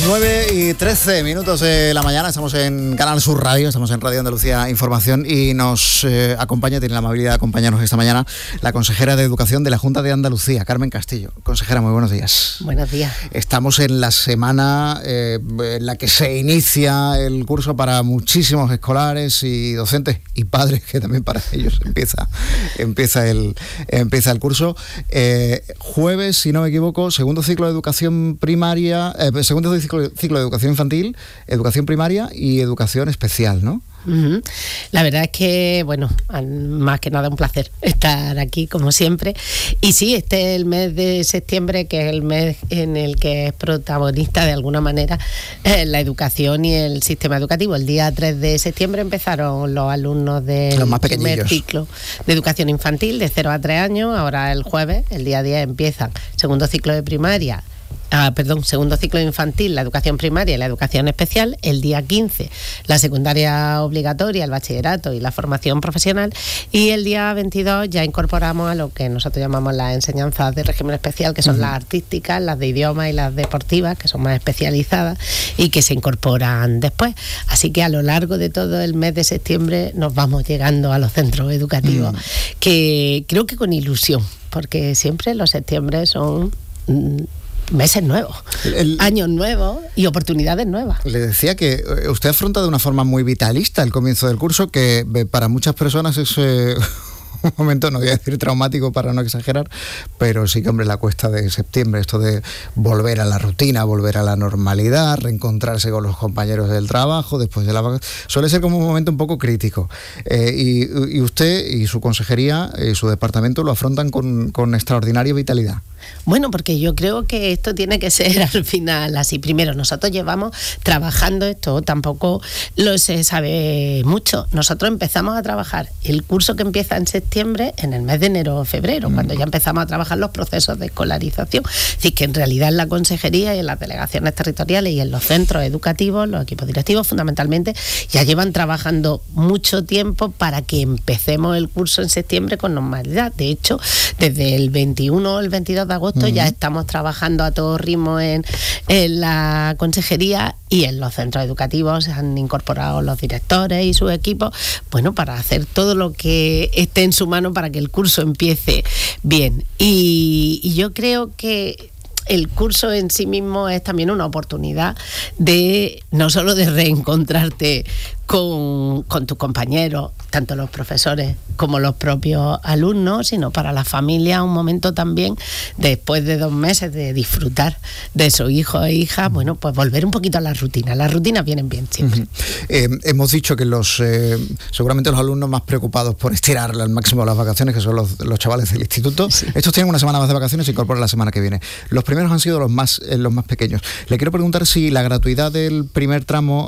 9:13 de la mañana, estamos en Canal Sur Radio, estamos en Radio Andalucía Información y nos acompaña, tiene la amabilidad de acompañarnos esta mañana, la consejera de Educación de la Junta de Andalucía, Carmen Castillo. Consejera, muy buenos días. Buenos días. Estamos en la semana en la que se inicia el curso para muchísimos escolares y docentes y padres, que también para ellos empieza el curso. Jueves, si no me equivoco, segundo ciclo de educación primaria, segundo ciclo de educación infantil, educación primaria y educación especial, ¿no? Uh-huh. La verdad es que, bueno, más que nada un placer estar aquí, como siempre. Y sí, este es el mes de septiembre, que es el mes en el que es protagonista de alguna manera la educación y el sistema educativo. El día 3 de septiembre empezaron los alumnos del primer ciclo de educación infantil de 0 a 3 años. Ahora el jueves, el día 10, empiezan segundo ciclo de primaria. Segundo ciclo infantil, la educación primaria y la educación especial. El día 15, la secundaria obligatoria, el bachillerato y la formación profesional. Y el día 22 ya incorporamos a lo que nosotros llamamos las enseñanzas de régimen especial, que son las artísticas, las de idioma y las deportivas, que son más especializadas y que se incorporan después. Así que a lo largo de todo el mes de septiembre nos vamos llegando a los centros educativos, que creo que con ilusión, porque siempre los septiembre son meses nuevos, años nuevos y oportunidades nuevas. Le decía que usted afronta de una forma muy vitalista el comienzo del curso, que para muchas personas es un momento, no voy a decir traumático para no exagerar, pero sí que, hombre, la cuesta de septiembre, esto de volver a la rutina, volver a la normalidad, reencontrarse con los compañeros del trabajo después de la vacación, suele ser como un momento un poco crítico. Y usted y su consejería, su departamento, lo afrontan con extraordinaria vitalidad. Bueno, porque yo creo que esto tiene que ser al final así. Primero, nosotros llevamos trabajando esto, tampoco lo se sabe mucho. Nosotros empezamos a trabajar el curso que empieza en septiembre, en el mes de enero o febrero, cuando ya empezamos a trabajar los procesos de escolarización. Es decir, que en realidad en la consejería y en las delegaciones territoriales y en los centros educativos, los equipos directivos fundamentalmente, ya llevan trabajando mucho tiempo para que empecemos el curso en septiembre con normalidad. De hecho, desde el 21 o el 22 de agosto ya estamos trabajando a todo ritmo en la consejería, y en los centros educativos se han incorporado los directores y sus equipos, bueno, para hacer todo lo que esté en su mano para que el curso empiece bien. Y yo creo que el curso en sí mismo es también una oportunidad de no solo de reencontrarte con tus compañeros, tanto los profesores como los propios alumnos, sino para la familia un momento también, después de 2 meses de disfrutar de sus hijos e hijas, bueno, pues volver un poquito a la rutina. Las rutinas vienen bien siempre. Hemos dicho que seguramente los alumnos más preocupados por estirar al máximo las vacaciones, que son los chavales del instituto, sí. Estos tienen una semana más de vacaciones y se incorporan la semana que viene. Los primeros han sido los más pequeños. Le quiero preguntar si la gratuidad del primer tramo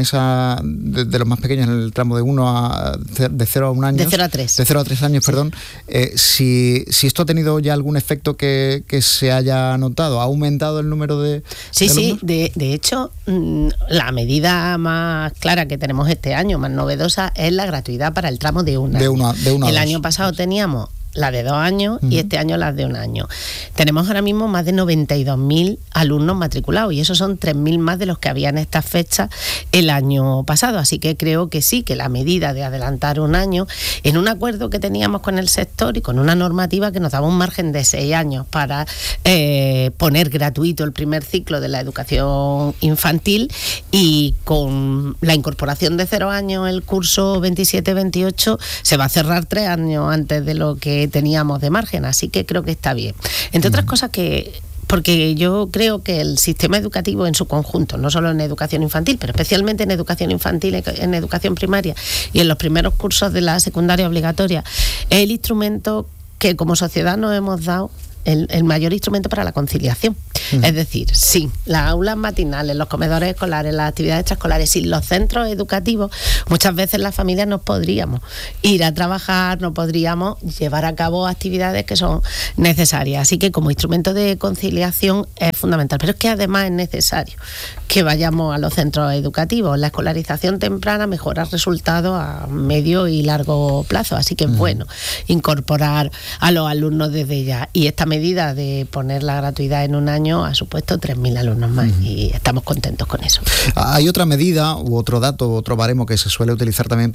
de los más pequeños, en el tramo de 0 a 1 año. De 0 a 3. De 0 a 3 años, sí. Perdón. Si esto ha tenido ya algún efecto que se haya notado, ¿ha aumentado el número de alumnos? De hecho, la medida más clara que tenemos este año, más novedosa, es la gratuidad para el tramo de 1 año. De 1 a 2. El año pasado teníamos la de 2 años y este año las de 1 año. Tenemos ahora mismo más de 92.000 alumnos matriculados y esos son 3.000 más de los que había en estas fechas el año pasado. Así que creo que sí, que la medida de adelantar 1 año, en un acuerdo que teníamos con el sector y con una normativa que nos daba un margen de 6 años para poner gratuito el primer ciclo de la educación infantil, y con la incorporación de 0 años el curso 27-28 se va a cerrar 3 años antes de lo que teníamos de margen, así que creo que está bien. Entre otras cosas porque yo creo que el sistema educativo en su conjunto, no solo en educación infantil, pero especialmente en educación infantil, en educación primaria y en los primeros cursos de la secundaria obligatoria, es el instrumento que como sociedad nos hemos dado, el mayor instrumento para la conciliación. Es decir, sin las aulas matinales, los comedores escolares, las actividades extraescolares, sin los centros educativos, muchas veces las familias no podríamos ir a trabajar, no podríamos llevar a cabo actividades que son necesarias. Así que como instrumento de conciliación es fundamental. Pero es que además es necesario que vayamos a los centros educativos. La escolarización temprana mejora resultados a medio y largo plazo. Así que es bueno incorporar a los alumnos desde ya. Y esta medida de poner la gratuidad en 1 año año ha supuesto 3.000 alumnos más y estamos contentos con eso. Hay otra medida u otro dato, otro baremo que se suele utilizar también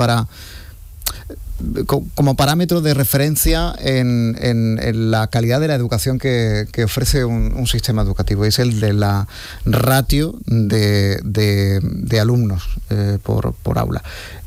como parámetro de referencia en la calidad de la educación que ofrece un sistema educativo, es el de la ratio de alumnos por aula.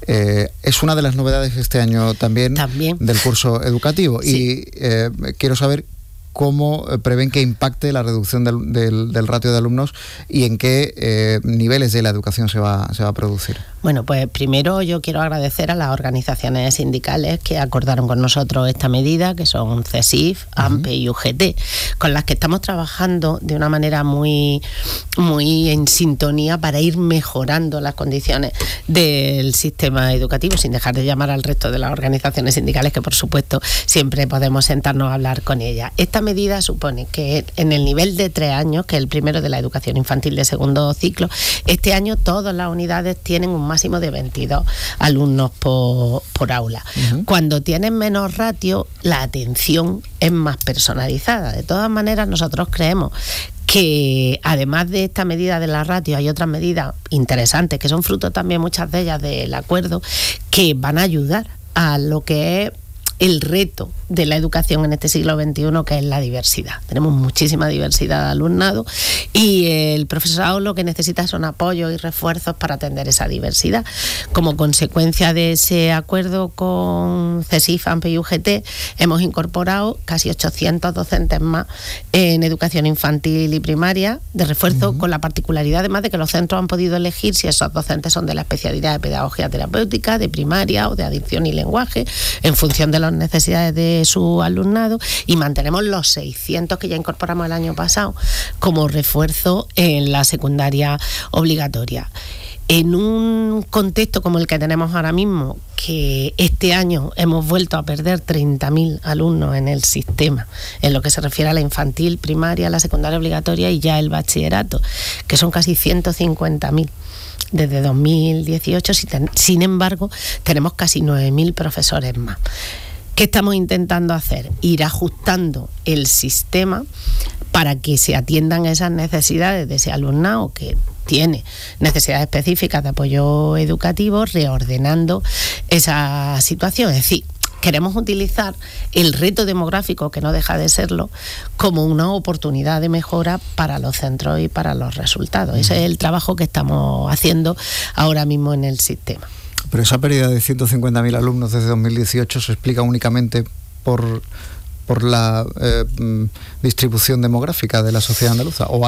Es una de las novedades este año también del curso educativo. Sí. Y quiero saber cómo prevén que impacte la reducción del ratio de alumnos y en qué niveles de la educación se va a producir. Bueno, pues primero yo quiero agradecer a las organizaciones sindicales que acordaron con nosotros esta medida, que son CESIF, AMPE y UGT, con las que estamos trabajando de una manera muy, muy en sintonía para ir mejorando las condiciones del sistema educativo, sin dejar de llamar al resto de las organizaciones sindicales, que por supuesto siempre podemos sentarnos a hablar con ellas. Esta medida supone que en el nivel de 3 años, que es el primero de la educación infantil de segundo ciclo, este año todas las unidades tienen un máximo de 22 alumnos por aula. Cuando tienen menos ratio, la atención es más personalizada. De todas maneras, nosotros creemos que además de esta medida de la ratio hay otras medidas interesantes que son fruto también muchas de ellas del acuerdo, que van a ayudar a lo que es el reto de la educación en este siglo XXI, que es la diversidad. Tenemos muchísima diversidad de alumnado y el profesorado lo que necesita son apoyos y refuerzos para atender esa diversidad. Como consecuencia de ese acuerdo con CESIF, AMPE y UGT, hemos incorporado casi 800 docentes más en educación infantil y primaria de refuerzo, con la particularidad además de que los centros han podido elegir si esos docentes son de la especialidad de pedagogía terapéutica, de primaria o de adicción y lenguaje, en función de las necesidades de su alumnado, y mantenemos los 600 que ya incorporamos el año pasado como refuerzo en la secundaria obligatoria. En un contexto como el que tenemos ahora mismo, que este año hemos vuelto a perder 30.000 alumnos en el sistema, en lo que se refiere a la infantil, primaria, la secundaria obligatoria y ya el bachillerato, que son casi 150.000. Desde 2018, sin embargo, tenemos casi 9.000 profesores más. ¿Qué estamos intentando hacer? Ir ajustando el sistema para que se atiendan esas necesidades de ese alumnado que tiene necesidades específicas de apoyo educativo, reordenando esa situación. Es decir, queremos utilizar el reto demográfico, que no deja de serlo, como una oportunidad de mejora para los centros y para los resultados. Ese es el trabajo que estamos haciendo ahora mismo en el sistema. Pero esa pérdida de 150.000 alumnos desde 2018 se explica únicamente por la distribución demográfica de la sociedad andaluza, o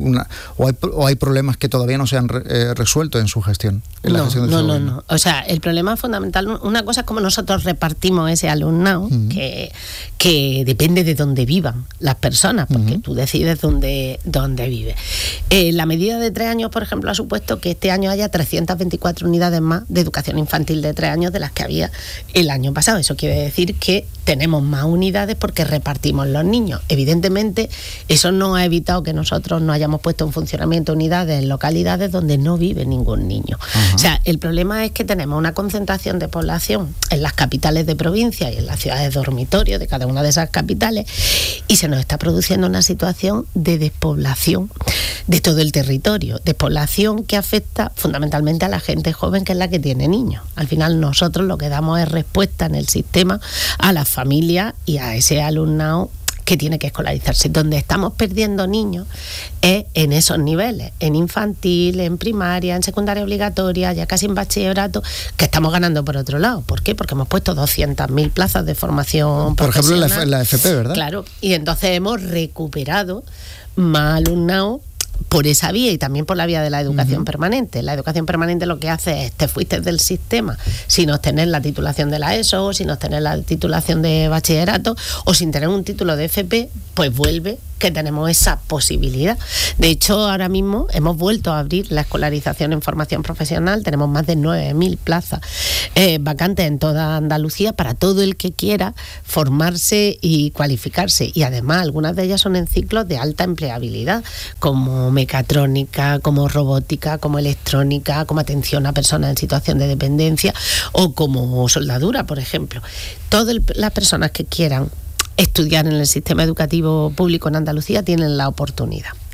hay problemas que todavía no se han resuelto en su gestión. No. O sea, el problema fundamental, una cosa es cómo nosotros repartimos ese alumnado, que depende de dónde vivan las personas, porque tú decides dónde vive. La medida de 3 años, por ejemplo, ha supuesto que este año haya 324 unidades más de educación infantil de 3 años de las que había el año pasado. Eso quiere decir que tenemos más unidades porque repartimos los niños. Evidentemente, eso no ha evitado que nosotros no hayamos puesto en funcionamiento unidades en localidades donde no vive ningún niño. O sea, el problema es que tenemos una concentración de población en las capitales de provincia y en las ciudades dormitorios de cada una de esas capitales, y se nos está produciendo una situación de despoblación de todo el territorio, despoblación que afecta fundamentalmente a la gente joven, que es la que tiene niños. Al final nosotros lo que damos es respuesta en el sistema a las familias y a ese alumnado que tiene que escolarizarse. Donde estamos perdiendo niños es en esos niveles, en infantil, en primaria, en secundaria obligatoria, ya casi en bachillerato, que estamos ganando por otro lado. ¿Por qué? Porque hemos puesto 200.000 plazas de formación profesional. Por ejemplo, en la FP, ¿verdad? Claro, y entonces hemos recuperado más alumnado por esa vía y también por la vía de la educación permanente. La educación permanente lo que hace es, te fuiste del sistema sin obtener la titulación de la ESO, sin obtener la titulación de bachillerato o sin tener un título de FP, pues vuelve, que tenemos esa posibilidad. De hecho, ahora mismo hemos vuelto a abrir la escolarización en formación profesional. Tenemos más de 9.000 plazas vacantes en toda Andalucía para todo el que quiera formarse y cualificarse. Y además, algunas de ellas son en ciclos de alta empleabilidad, como mecatrónica, como robótica, como electrónica, como atención a personas en situación de dependencia o como soldadura, por ejemplo. Todas las personas que quieran estudiar en el sistema educativo público en Andalucía tienen la oportunidad.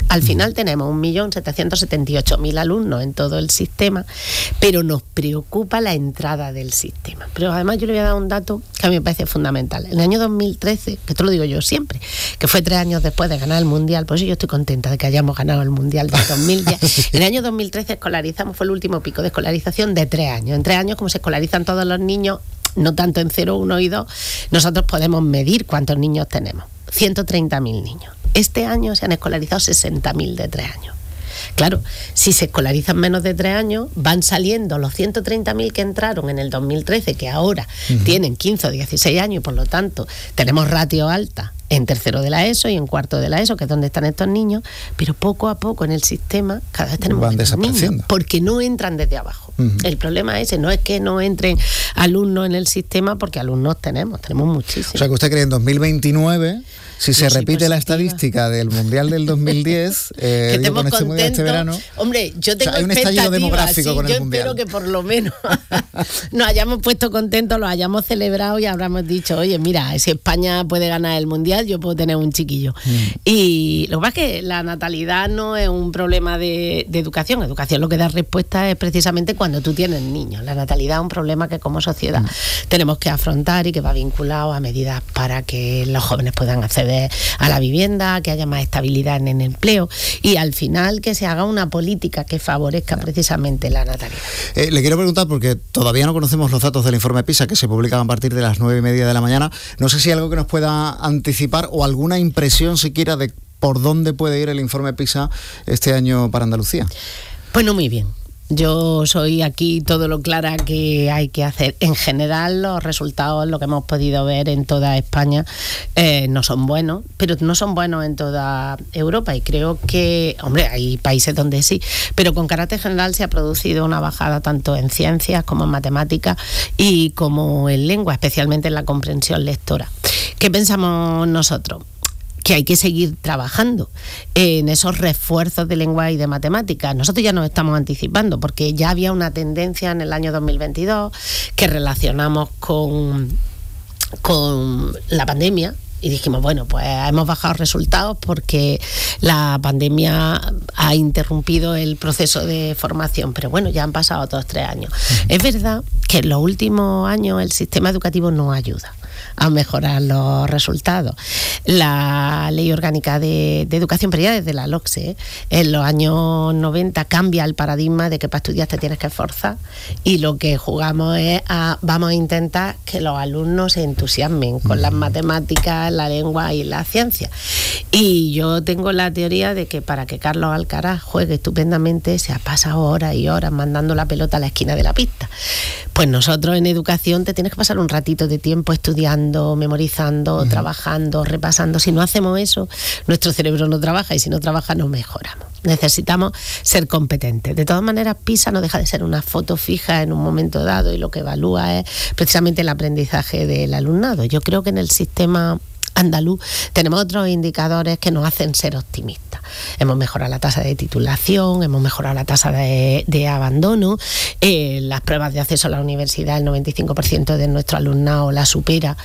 Al final tenemos 1.778.000 alumnos en todo el sistema, pero nos preocupa la entrada del sistema. Pero además yo le voy a dar un dato que a mí me parece fundamental. En el año 2013, que esto lo digo yo siempre, que fue 3 años después de ganar el Mundial, por eso yo estoy contenta de que hayamos ganado el Mundial de 2010. En el año 2013 escolarizamos, fue el último pico de escolarización de 3 años. En 3 años, como se escolarizan todos los niños, no tanto en 0, 1 y 2, nosotros podemos medir cuántos niños tenemos. 130.000 niños. Este año se han escolarizado 60.000 de 3 años. Claro, si se escolarizan menos de 3 años, van saliendo los 130.000 que entraron en el 2013, que ahora tienen 15 o 16 años y por lo tanto tenemos ratio alta en tercero de la ESO y en cuarto de la ESO, que es donde están estos niños, pero poco a poco en el sistema cada vez tenemos menos niños, porque no entran desde abajo. El problema ese no es que no entren alumnos en el sistema, porque alumnos tenemos muchísimos. O sea, que usted cree en 2029, si se repite la estadística del Mundial del 2010, que estemos con este Mundial este verano. Hombre, yo tengo hay un estallido demográfico con el Mundial. Yo espero que por lo menos nos hayamos puesto contentos, lo hayamos celebrado y habremos dicho, oye, mira, si España puede ganar el Mundial, yo puedo tener un chiquillo. Y lo que pasa es que la natalidad no es un problema de educación. Educación lo que da respuesta es precisamente cuando tú tienes niños. La natalidad es un problema que como sociedad tenemos que afrontar y que va vinculado a medidas para que los jóvenes puedan acceder a la vivienda, que haya más estabilidad en el empleo y al final que se haga una política que favorezca precisamente la natalidad. Le quiero preguntar, porque todavía no conocemos los datos del informe PISA que se publican a partir de las 9:30 de la mañana. No sé si hay algo que nos pueda anticipar o alguna impresión siquiera de por dónde puede ir el informe PISA este año para Andalucía. Pues no muy bien. Yo soy aquí todo lo clara que hay que hacer. En general, los resultados, lo que hemos podido ver en toda España, no son buenos, pero no son buenos en toda Europa. Y creo que, hombre, hay países donde sí, pero con carácter general se ha producido una bajada tanto en ciencias como en matemáticas y como en lengua, especialmente en la comprensión lectora. ¿Qué pensamos nosotros? Que hay que seguir trabajando en esos refuerzos de lengua y de matemáticas. Nosotros ya nos estamos anticipando porque ya había una tendencia en el año 2022 que relacionamos con la pandemia y dijimos, bueno, pues hemos bajado resultados porque la pandemia ha interrumpido el proceso de formación, pero bueno, ya han pasado otros 3 años. Es verdad que en los últimos años el sistema educativo no ayuda a mejorar los resultados. La Ley Orgánica de Educación, pero ya desde la LOCSE, en los años 90 cambia el paradigma de que para estudiar te tienes que esforzar y lo que jugamos es vamos a intentar que los alumnos se entusiasmen con las matemáticas, la lengua y la ciencia. Y yo tengo la teoría de que para que Carlos Alcaraz juegue estupendamente se ha pasado horas y horas mandando la pelota a la esquina de la pista. Pues nosotros en educación te tienes que pasar un ratito de tiempo estudiando, memorizando, trabajando, repasando. Si no hacemos eso, nuestro cerebro no trabaja y si no trabaja no mejoramos. Necesitamos ser competentes. De todas maneras, PISA no deja de ser una foto fija en un momento dado y lo que evalúa es precisamente el aprendizaje del alumnado. Yo creo que en el sistema andaluz tenemos otros indicadores que nos hacen ser optimistas. Hemos mejorado la tasa de titulación, hemos mejorado la tasa de abandono, las pruebas de acceso a la universidad, el 95% de nuestro alumnado la supera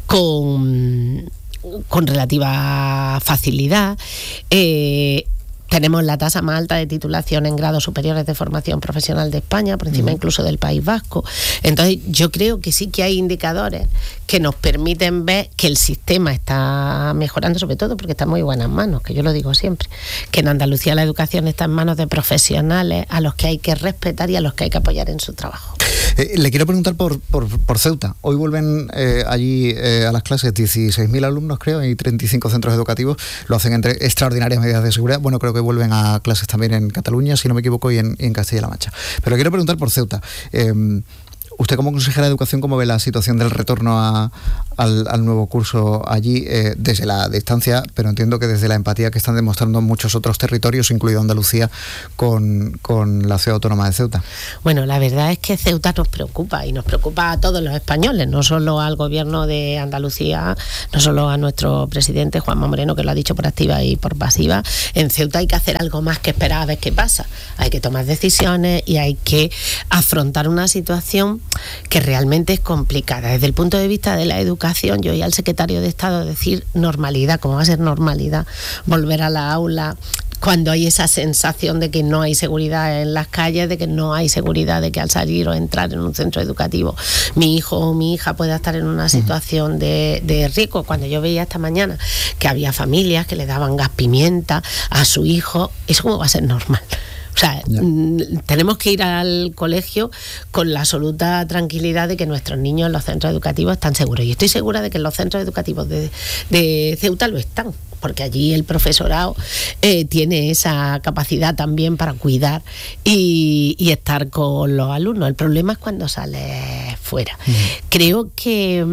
con relativa facilidad. Tenemos la tasa más alta de titulación en grados superiores de formación profesional de España, por encima incluso del País Vasco. Entonces, yo creo que sí que hay indicadores que nos permiten ver que el sistema está mejorando, sobre todo porque está en muy buenas manos, que yo lo digo siempre, que en Andalucía la educación está en manos de profesionales a los que hay que respetar y a los que hay que apoyar en su trabajo. Le quiero preguntar por Ceuta. Hoy vuelven allí a las clases 16.000 alumnos, creo, y 35 centros educativos. Lo hacen entre extraordinarias medidas de seguridad. Bueno, creo que vuelven a clases también en Cataluña, si no me equivoco, y en Castilla-La Mancha. Pero quiero preguntar por Ceuta. Usted como consejera de Educación, ¿cómo ve la situación del retorno al nuevo curso allí desde la distancia, pero entiendo que desde la empatía que están demostrando muchos otros territorios, incluido Andalucía, con la ciudad autónoma de Ceuta? Bueno, la verdad es que Ceuta nos preocupa y nos preocupa a todos los españoles, no solo al gobierno de Andalucía, no solo a nuestro presidente Juanma Moreno, que lo ha dicho por activa y por pasiva. En Ceuta hay que hacer algo más que esperar a ver qué pasa. Hay que tomar decisiones y hay que afrontar una situación que realmente es complicada. Desde el punto de vista de la educación, yo oí al secretario de Estado decir normalidad. ¿Cómo va a ser normalidad volver a la aula cuando hay esa sensación de que no hay seguridad en las calles, de que no hay seguridad de que al salir o entrar en un centro educativo mi hijo o mi hija pueda estar en una situación de riesgo. Cuando yo veía esta mañana que había familias que le daban gas pimienta a su hijo, ¿eso cómo va a ser normal? O sea, tenemos que ir al colegio con la absoluta tranquilidad de que nuestros niños en los centros educativos están seguros. Y estoy segura de que en los centros educativos de Ceuta lo están, porque allí el profesorado tiene esa capacidad también para cuidar y estar con los alumnos. El problema es cuando sales fuera. Creo que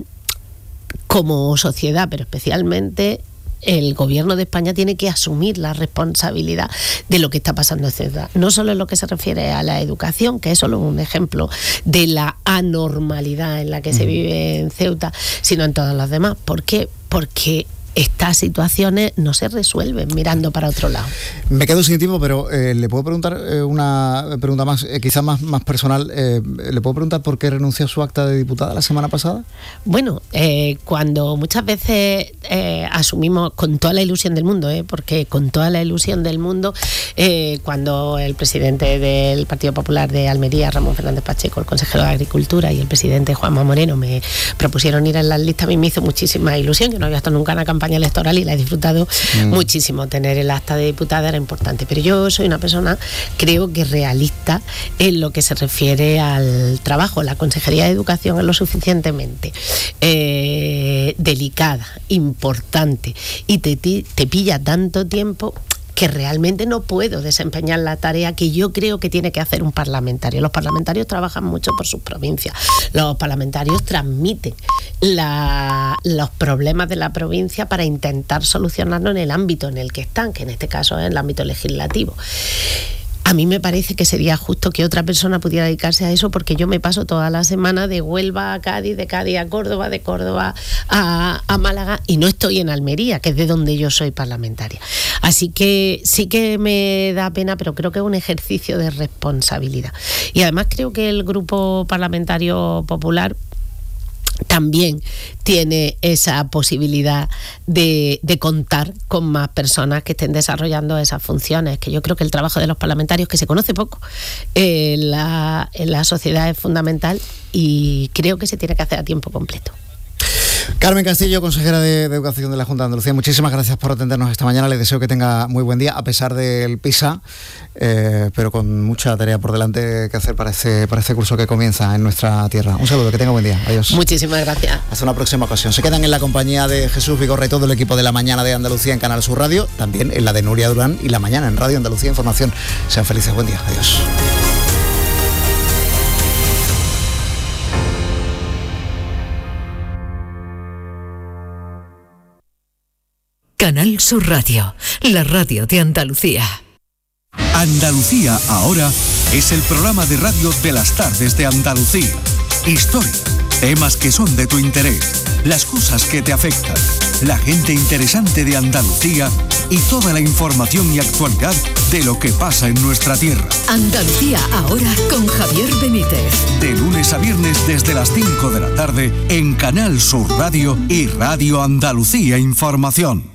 como sociedad, pero especialmente el gobierno de España, tiene que asumir la responsabilidad de lo que está pasando en Ceuta. No solo en lo que se refiere a la educación, que es solo un ejemplo de la anormalidad en la que se vive en Ceuta, sino en todos los demás. ¿Por qué? Porque estas situaciones no se resuelven mirando para otro lado. Me quedo sin tiempo, pero le puedo preguntar una pregunta más, quizás más personal. ¿Le puedo preguntar por qué renunció a su acta de diputada la semana pasada? Bueno, cuando muchas veces asumimos con toda la ilusión del mundo, porque con toda la ilusión del mundo, cuando el presidente del Partido Popular de Almería, Ramón Fernández Pacheco, el consejero de Agricultura, y el presidente Juanma Moreno me propusieron ir en las listas, a mí me hizo muchísima ilusión. Yo no había estado nunca en una campaña electoral y la he disfrutado muchísimo. Tener el acta de diputada era importante, pero yo soy una persona, creo que realista en lo que se refiere al trabajo. La Consejería de Educación es lo suficientemente delicada, importante, y te pilla tanto tiempo que realmente no puedo desempeñar la tarea que yo creo que tiene que hacer un parlamentario. Los parlamentarios trabajan mucho por sus provincias. Los parlamentarios transmiten los problemas de la provincia para intentar solucionarlo en el ámbito en el que están, que en este caso es el ámbito legislativo. A mí me parece que sería justo que otra persona pudiera dedicarse a eso, porque yo me paso toda la semana de Huelva a Cádiz, de Cádiz a Córdoba, de Córdoba a Málaga, y no estoy en Almería, que es de donde yo soy parlamentaria. Así que sí que me da pena, pero creo que es un ejercicio de responsabilidad. Y además creo que el Grupo Parlamentario Popular también tiene esa posibilidad de contar con más personas que estén desarrollando esas funciones, que yo creo que el trabajo de los parlamentarios, que se conoce poco en la sociedad, es fundamental, y creo que se tiene que hacer a tiempo completo. Carmen Castillo, consejera de Educación de la Junta de Andalucía, muchísimas gracias por atendernos esta mañana. Les deseo que tenga muy buen día, a pesar del PISA, pero con mucha tarea por delante que hacer para este curso que comienza en nuestra tierra. Un saludo, que tenga buen día. Adiós. Muchísimas gracias. Hasta una próxima ocasión. Se quedan en la compañía de Jesús Vigorra y todo el equipo de La Mañana de Andalucía en Canal Sur Radio, también en la de Nuria Durán y La Mañana en Radio Andalucía Información. Sean felices, buen día. Adiós. Canal Sur Radio, la radio de Andalucía. Andalucía ahora es el programa de radio de las tardes de Andalucía. Historia, temas que son de tu interés, las cosas que te afectan, la gente interesante de Andalucía y toda la información y actualidad de lo que pasa en nuestra tierra. Andalucía ahora con Javier Benítez. De lunes a viernes desde las 5 de la tarde en Canal Sur Radio y Radio Andalucía Información.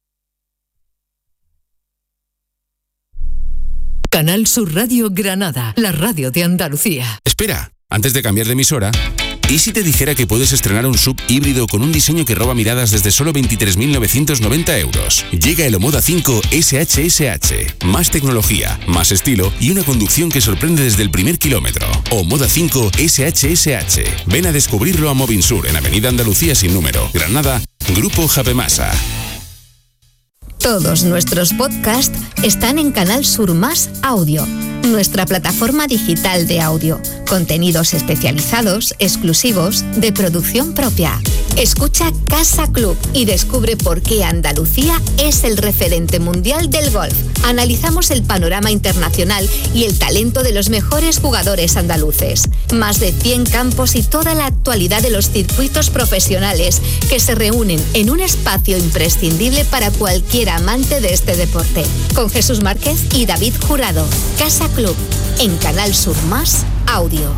Canal Sur Radio Granada, la radio de Andalucía. Espera, antes de cambiar de emisora, ¿y si te dijera que puedes estrenar un SUV híbrido con un diseño que roba miradas desde solo 23.990 euros? Llega el Omoda 5 SHSH. Más tecnología, más estilo y una conducción que sorprende desde el primer kilómetro. Omoda 5 SHSH. Ven a descubrirlo a Movinsur en Avenida Andalucía sin número, Granada, Grupo Japemasa. Todos nuestros podcasts están en Canal Sur Más Audio, nuestra plataforma digital de audio. Contenidos especializados, exclusivos, de producción propia. Escucha Casa Club y descubre por qué Andalucía es el referente mundial del golf. Analizamos el panorama internacional y el talento de los mejores jugadores andaluces. Más de 100 campos y toda la actualidad de los circuitos profesionales que se reúnen en un espacio imprescindible para cualquier amante de este deporte. Con Jesús Márquez y David Jurado. Casa Club, en Canal Sur Más Audio.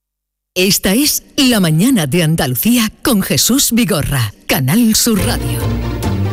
Esta es La Mañana de Andalucía con Jesús Vigorra, Canal Sur Radio.